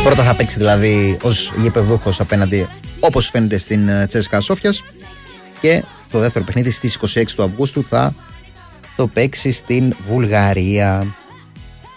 Πρώτα θα παίξει δηλαδή ως γηπεδούχος απέναντι, όπως φαίνεται, στην Τσέσκα Σόφιας, και το δεύτερο παιχνίδι στις 26 του Αυγούστου θα το παίξει στην Βουλγαρία.